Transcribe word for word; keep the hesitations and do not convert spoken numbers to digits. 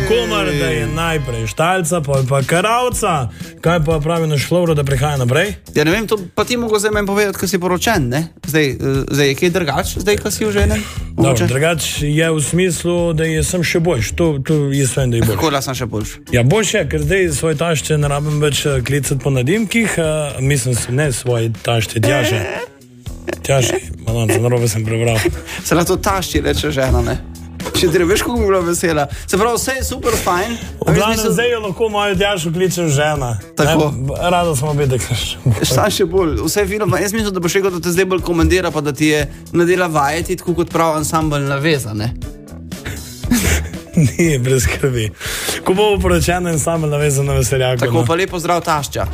Komar, da je najprej štalca, pa, pa karavca. Kaj pa pravi naš Lovro, da prihaja naprej? Ja, ne vem, to pa ti mogo zdaj meni povedati, ko si poročen, ne? Zdaj, zdaj je kaj drugač, zdaj, ko si oženjen? Dobro, drugač je v smislu, da je sem še boljš. To, to jaz vem, da je boljš. Kako da sem še boljš? Ja, boljš je, ker zdaj svoj tašče ne rabim več klicati po nadimkih, uh, mislim, ne svoj tašče, tjaše. Tjaše, malo, za narobe sem prebral. Se na to tašči reče žena, ne? Če ti veš, kako bi bila vesela. Se pravi, vse je super fajn. V glavnem, misel... zdaj jo lahko mojo tjašo kličem žena. Tako. Ne, rado smo biti, da Šta še bolj, vse je fino. Jaz mislim, da bo še da te zdaj bolj komandira, pa da ti je nadela vajeti, tako kot prav ansambl naveza, ne? Ni, brez skrbi. Ko bomo poročeni ansambl naveza na veseljaku. Tako, pa lepo zdrav tašča.